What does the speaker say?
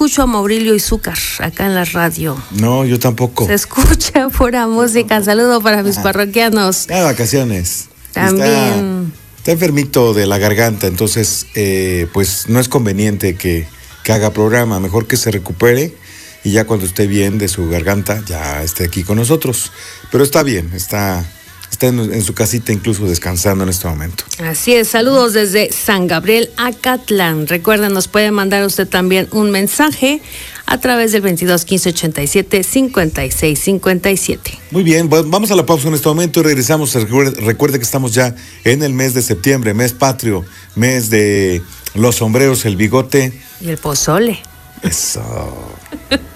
escucho a Maurilio Izúcar acá en la radio. No, yo tampoco. Se escucha pura música. Saludo para mis parroquianos. De vacaciones. También. Está enfermito de la garganta, entonces pues no es conveniente que haga programa. Mejor que se recupere y ya cuando esté bien de su garganta ya esté aquí con nosotros. Pero está bien, está en su casita incluso descansando en este momento. Así es, saludos desde San Gabriel, Acatlán. Recuerden, nos puede mandar usted también un mensaje a través del 22 15 87 56 57. Muy bien, vamos a la pausa en este momento y regresamos. Recuerde que estamos ya en el mes de septiembre, mes patrio, mes de los sombreros, el bigote Y el pozole. Eso.